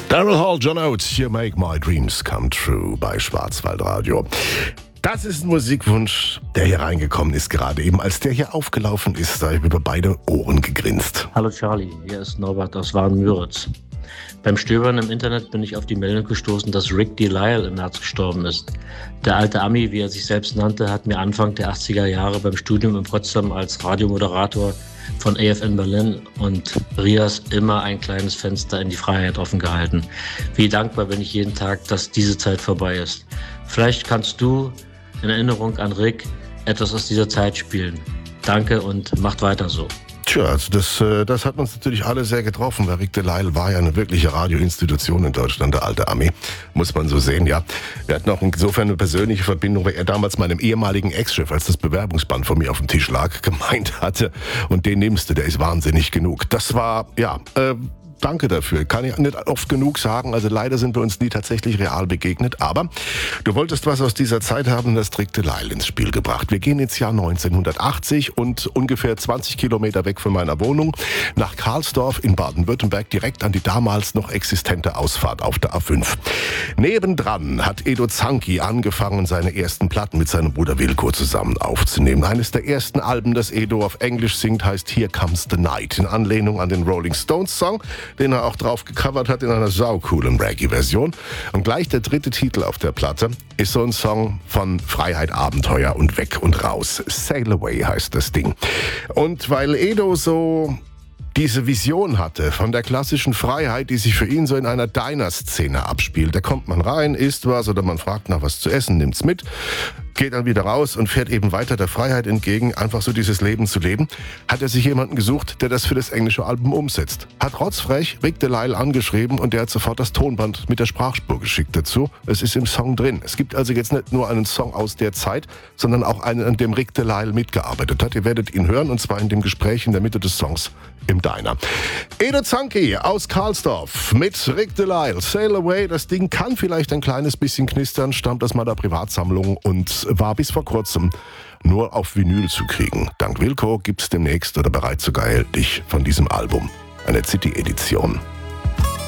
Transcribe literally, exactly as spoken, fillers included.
Daryl Hall, John Oates, You Make My Dreams Come True bei Schwarzwaldradio. Das ist ein Musikwunsch, der hier reingekommen ist gerade eben. Als der hier aufgelaufen ist, da habe ich über beide Ohren gegrinst. Hallo Charlie, hier ist Norbert aus Waren-Müritz. Beim Stöbern im Internet bin ich auf die Meldung gestoßen, dass Rick Delisle im März gestorben ist. Der alte Ami, wie er sich selbst nannte, hat mir Anfang der achtziger Jahre beim Studium in Potsdam als Radiomoderator von A F N Berlin und Rias immer ein kleines Fenster in die Freiheit offen gehalten. Wie dankbar bin ich jeden Tag, dass diese Zeit vorbei ist. Vielleicht kannst du in Erinnerung an Rick etwas aus dieser Zeit spielen. Danke und macht weiter so. Tja, also das, das hat uns natürlich alle sehr getroffen, weil Rick Delisle war ja eine wirkliche Radioinstitution in Deutschland, der alte Ami, muss man so sehen, ja. Wir hatten auch insofern eine persönliche Verbindung, weil er damals meinem ehemaligen Ex-Chef, als das Bewerbungsband von mir auf dem Tisch lag, gemeint hatte, und den nimmst du, der ist wahnsinnig genug. Das war, ja, äh, danke dafür. Kann ich nicht oft genug sagen. Also leider sind wir uns nie tatsächlich real begegnet. Aber du wolltest was aus dieser Zeit haben, das Rick Delisle ins Spiel gebracht. Wir gehen ins Jahr neunzehnhundertachtzig und ungefähr zwanzig Kilometer weg von meiner Wohnung nach Karlsdorf in Baden-Württemberg, direkt an die damals noch existente Ausfahrt auf der A fünf. Nebendran hat Edo Zanki angefangen, seine ersten Platten mit seinem Bruder Wilko zusammen aufzunehmen. Eines der ersten Alben, das Edo auf Englisch singt, heißt Here Comes the Night, in Anlehnung an den Rolling Stones Song, den er auch drauf gecovert hat in einer saucoolen Reggae-Version. Und gleich der dritte Titel auf der Platte ist so ein Song von Freiheit, Abenteuer und Weg und Raus. Sail Away heißt das Ding. Und weil Edo so diese Vision hatte von der klassischen Freiheit, die sich für ihn so in einer Diner-Szene abspielt. Da kommt man rein, isst was oder man fragt nach was zu essen, nimmt's mit, geht dann wieder raus und fährt eben weiter der Freiheit entgegen, einfach so dieses Leben zu leben, hat er sich jemanden gesucht, der das für das englische Album umsetzt. Hat rotzfrech Rick Delisle angeschrieben und der hat sofort das Tonband mit der Sprachspur geschickt dazu. Es ist im Song drin. Es gibt also jetzt nicht nur einen Song aus der Zeit, sondern auch einen, an dem Rick Delisle mitgearbeitet hat. Ihr werdet ihn hören, und zwar in dem Gespräch in der Mitte des Songs im Diner. Edo Zanki aus Karlsdorf mit Rick Delisle, Sail Away. Das Ding kann vielleicht ein kleines bisschen knistern, stammt aus meiner Privatsammlung und war bis vor kurzem nur auf Vinyl zu kriegen. Dank Wilko gibt's demnächst oder bereits sogar erhältlich von diesem Album eine C D-Edition.